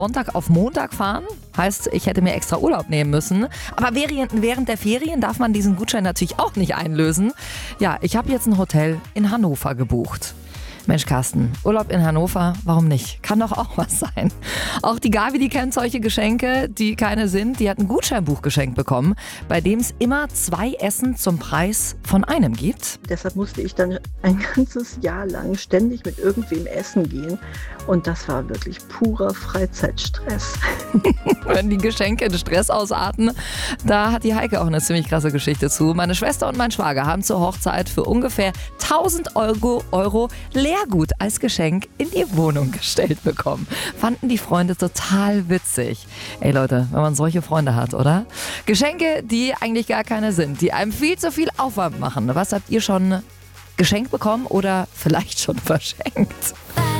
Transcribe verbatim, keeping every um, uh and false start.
Sonntag auf Montag fahren. Heißt, ich hätte mir extra Urlaub nehmen müssen. Aber während, während der Ferien darf man diesen Gutschein natürlich auch nicht einlösen. Ja, ich habe jetzt ein Hotel in Hannover gebucht. Mensch, Carsten, Urlaub in Hannover, warum nicht? Kann doch auch was sein. Auch die Gabi, die kennt solche Geschenke, die keine sind. Die hat ein Gutscheinbuch geschenkt bekommen, bei dem es immer zwei Essen zum Preis von einem gibt. Deshalb musste ich dann ein ganzes Jahr lang ständig mit irgendwem essen gehen. Und das war wirklich purer Freizeitstress. Wenn die Geschenke in Stress ausarten, da hat die Heike auch eine ziemlich krasse Geschichte zu. Meine Schwester und mein Schwager haben zur Hochzeit für ungefähr tausend Euro, Euro Leergut als Geschenk in die Wohnung gestellt bekommen. Fanden die Freunde total witzig. Ey Leute, wenn man solche Freunde hat, oder? Geschenke, die eigentlich gar keine sind, die einem viel zu viel Aufwand machen. Was habt ihr schon geschenkt bekommen oder vielleicht schon verschenkt?